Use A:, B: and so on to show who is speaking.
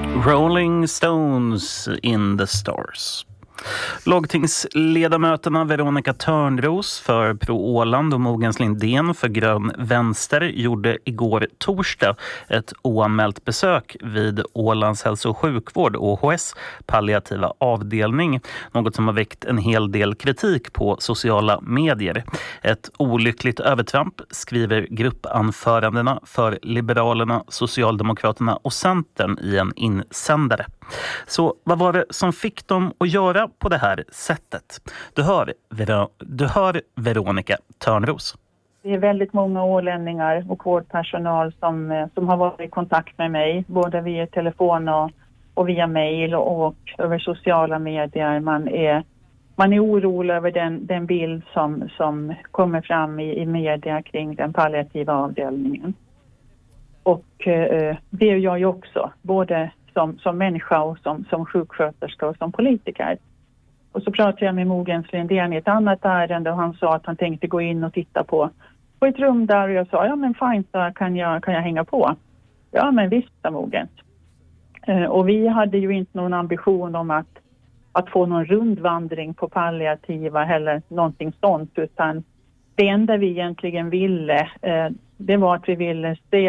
A: Rolling Stones in the Stars. Lagtingsledamöterna Veronica Törnros för Pro Åland och Mogens Lindén för Grön Vänster gjorde igår torsdag ett oanmält besök vid Ålands hälso- och sjukvård, OHS, palliativa avdelning. Något som har väckt en hel del kritik på sociala medier. Ett olyckligt övertramp, skriver gruppanförandena för Liberalerna, Socialdemokraterna och Centern i en insändare. Så vad var det som fick dem att göra på det här sättet? Du hör Veronica Törnros.
B: Det är väldigt många ålänningar och vårdpersonal som har varit i kontakt med mig, både via telefon och via mejl och över sociala medier. Man är orolig över den bild som kommer fram i media kring den palliativa avdelningen. Och det är jag ju också, både som människa och som sjuksköterska och som politiker. Och så pratade jag med Mogens Lindén i ett annat ärende och han sa att han tänkte gå in och titta på ett rum där och jag sa, ja men fint, så kan jag hänga på. Ja men visst, sa Mogens. Och vi hade ju inte någon ambition om att få någon rundvandring på palliativa eller någonting sånt, utan det enda vi egentligen ville, det var att vi ville se